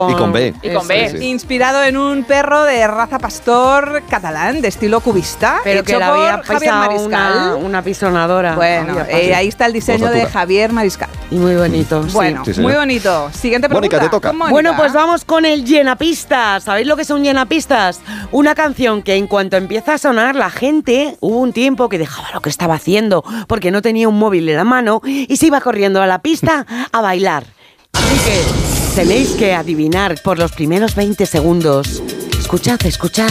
Y con B. Y con B. Sí. Inspirado en un perro de raza pastor catalán, de estilo cubista, Pero hecho que le por había Javier pisado Mariscal. una pisonadora. Bueno, ahí está el diseño de Vosotras. Javier Mariscal. Y muy bonito. sí. Bueno, Sí, señor. muy bonito. Siguiente pregunta. Mónica, te toca. Con Mónica. Bueno, pues vamos con el llenapistas. ¿Sabéis lo que es un llenapistas? Una canción que en cuanto empieza a sonar, la gente, hubo un tiempo que dejaba lo que estaba haciendo porque no tenía un móvil en la mano y se iba corriendo a la pista a bailar. Así que tenéis que adivinar por los primeros 20 segundos. Escuchad, escuchad.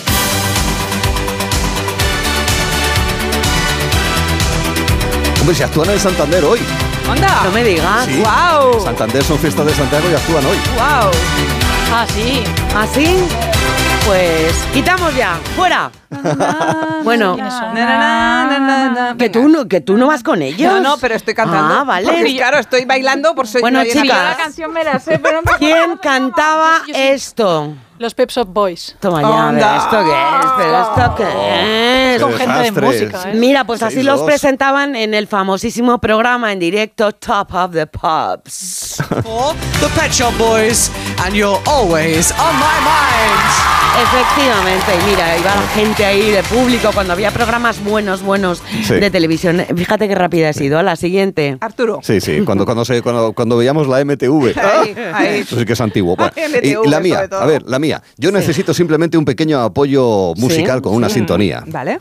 Hombre, si actúan en Santander hoy. ¡Onda! No me digas. Sí. ¡Guau! Santander son fiestas de Santiago y actúan hoy. ¡Guau! Ah, sí. ¿Así? Pues quitamos ya. ¡Fuera! Bueno, ¿Quiénes son? Na, na, na, na, na. que tú no vas con ellos. No, pero estoy cantando. Ah, vale. Porque, claro, estoy bailando por soy Bueno, una llena- chicas. Yo la canción me la sé, pero no me ¿Quién cantaba Yo sí. esto? Los Pep Shop Boys. Toma ya, Onda. ¿esto qué es? ¿Pero esto qué es? Con gente de desastre. música, ¿eh? Mira, pues así 6-2. los presentaban en el famosísimo programa en directo Top of the Pops. The Pet Shop Boys, and you're always on my mind. Efectivamente, y mira, iba la gente ahí de público cuando había programas buenos Sí. de televisión. Fíjate qué rápida he sido. A la siguiente. Arturo. Sí, cuando veíamos la MTV. Ahí. Eso sí que es antiguo. Bueno, MTV y la mía, sobre todo. a ver, la mía. Yo necesito simplemente un pequeño apoyo musical con una sintonía. Vale.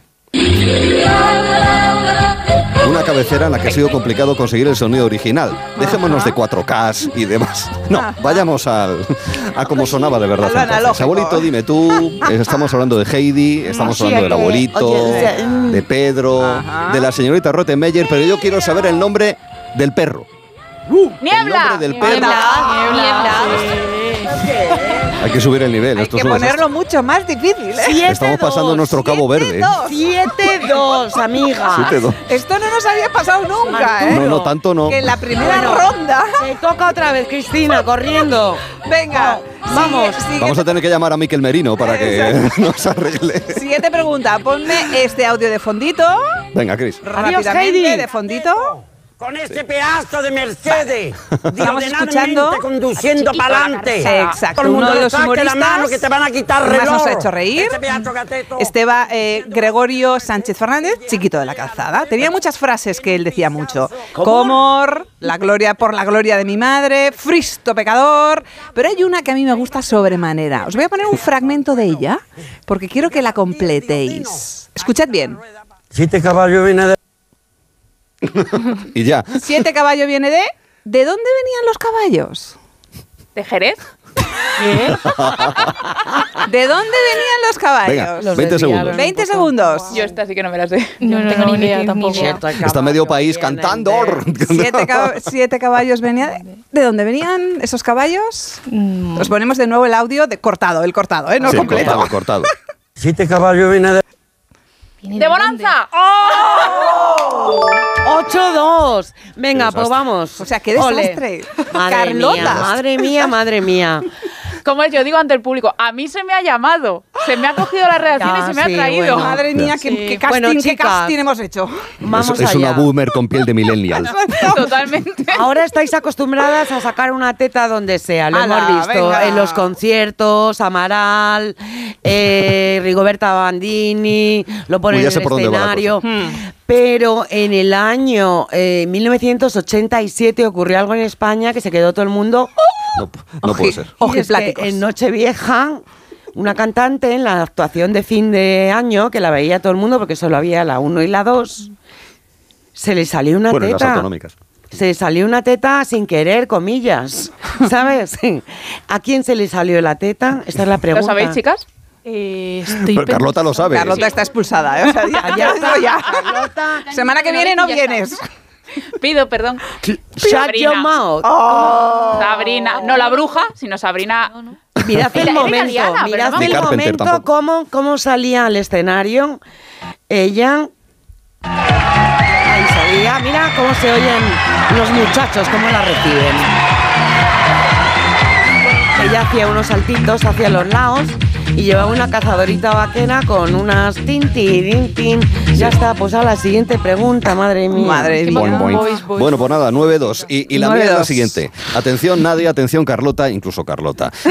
Una cabecera en la que ha sido complicado conseguir el sonido original. Dejémonos de 4K y demás. No, vayamos a cómo sonaba de verdad. A lo entonces. analógico. Abuelito, dime tú. Estamos hablando de Heidi, estamos Sí, hablando del que- abuelito, oye, de Pedro, Ajá. de la señorita Rottenmeier, pero yo quiero saber el nombre del perro. ¡Niebla! El nombre del perro. Hay que subir el nivel. Hay Esto que es un ponerlo desastre. mucho más difícil, ¿eh? Estamos pasando nuestro Cabo Verde. 7-2, amiga. 7-2. Esto no nos había pasado nunca, ¿eh? No, no, tanto no. Que en la primera ronda. Te toca otra vez, Cristina, corriendo. Venga, vamos. Vamos a tener que llamar a Miquel Merino para que nos arregle. Siguiente pregunta. Ponme este audio de fondito. Venga, Cris. Rápidamente, Heidi. de fondito. Con este pedazo de Mercedes, Estamos escuchando conduciendo para adelante. Exacto, Todo el mundo uno de le los saque humoristas la mano que te van a quitar más reloj. nos ha hecho reír. Este pedazo gateto. Gregorio Sánchez Fernández, chiquito de la calzada. Tenía muchas frases que él decía mucho. Comor, por la gloria de mi madre, fristo pecador. Pero hay una que a mí me gusta sobremanera. Os voy a poner un fragmento de ella porque quiero que la completéis. Escuchad bien. 7 caballos viene de... Y ya. 7 caballos viene de... ¿De dónde venían los caballos? ¿De Jerez? ¿De dónde venían los caballos? Venga, 20 segundos. 20 segundos. Yo esta sí que no me la sé. No tengo ni idea ni tampoco. idea. Está medio país cantando. 7 caballos venían. ¿De dónde venían esos caballos? Os ponemos de nuevo el audio de cortado, el cortado, no el Sí, completo. cortado. 7 caballos viene de... ¡De Bonanza! 8-2. Venga, pues vamos. O sea, qué Ole. desastre. Madre Carlota. mía, madre mía, madre mía. Como yo digo ante el público, a mí se me ha llamado, se me ha cogido la redacción Ya, y se me ha sí, traído. bueno. Madre mía, qué casting, Bueno, qué chicas. casting hemos hecho. Vamos es una allá. boomer con piel de millennial. Totalmente. Ahora estáis acostumbradas a sacar una teta donde sea, lo ¡Hala, hemos visto venga! en los conciertos, Amaral, Rigoberta Bandini, lo ponen Uy, ya en sé el por dónde va la escenario. Pero en el año 1987 ocurrió algo en España que se quedó todo el mundo. No puede ser. Y es que Ojipláticos. en Nochevieja, una cantante en la actuación de fin de año, que la veía todo el mundo porque solo había la 1 y la 2, se le salió una Bueno, en las teta. autonómicas. Se le salió una teta sin querer, comillas, ¿sabes? ¿A quién se le salió la teta? Esta es la pregunta. ¿Lo sabéis, chicas? Pero Carlota lo sabe. Carlota está expulsada, ¿eh? O sea, ya lo digo ya. Carlota, Semana que viene no vienes. Pido perdón. shut your mouth. Sabrina, no la bruja, sino Sabrina. Mirad el Era momento, italiana, pero mirad no. Ni el Carpenter momento tampoco. cómo salía al escenario. Ella... Ahí salía, mira cómo se oyen los muchachos, cómo la reciben. Ella hacía unos saltitos hacia los lados y llevaba una cazadorita vaquera con unas tin, tin, tin, tin, ya está, pues a la siguiente pregunta, madre mía. Madre mía. Boing, boing. Boys. Bueno, pues nada, 9-2. Y la mía es la 9-2. siguiente. Atención, Nadia, atención, Carlota, incluso Carlota.